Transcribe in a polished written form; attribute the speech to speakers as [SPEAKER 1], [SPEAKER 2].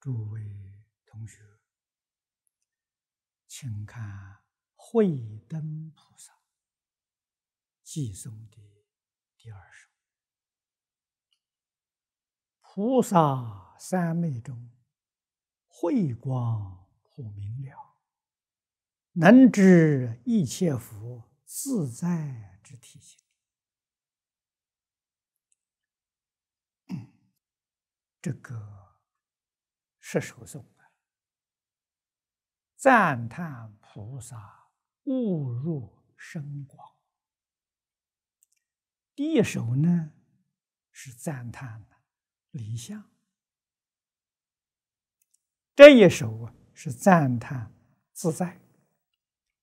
[SPEAKER 1] 诸位同学，请看慧灯菩萨寄送的第二首。菩萨三昧中，慧光普明了，能知一切佛自在之体性。这个是首颂啊，赞叹菩萨悟入深广。第一首呢是赞叹离相，这一首是赞叹自在。